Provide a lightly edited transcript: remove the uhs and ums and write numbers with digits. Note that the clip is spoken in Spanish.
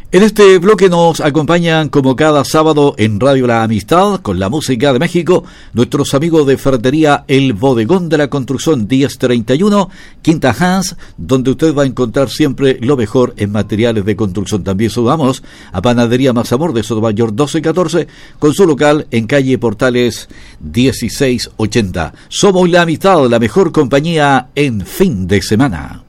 En este bloque nos acompañan como cada sábado en Radio La Amistad con la música de México nuestros amigos de Ferretería El Bodegón de la Construcción 1031, Quinta Hans, donde usted va a encontrar siempre lo mejor en materiales de construcción. También saludamos a Panadería Mazamor de Sotomayor 1214 con su local en calle Portales 1680. Somos La Amistad, la mejor compañía en fin de semana.